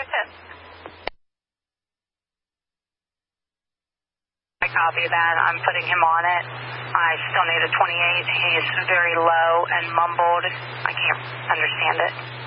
I copy that. I'm putting him on it. I still need a 28. He's very low and mumbled. I can't understand it.